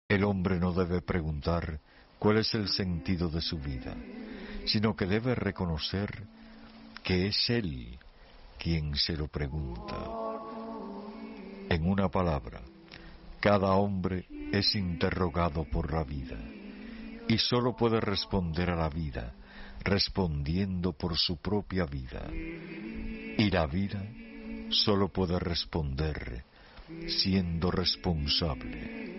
El hombre no debe preguntar cuál es el sentido de su vida, sino que debe reconocer que es él quien se lo pregunta. En una palabra, cada hombre es interrogado por la vida, y sólo puede responder a la vida respondiendo por su propia vida. Y la vida solo puede responder siendo responsable.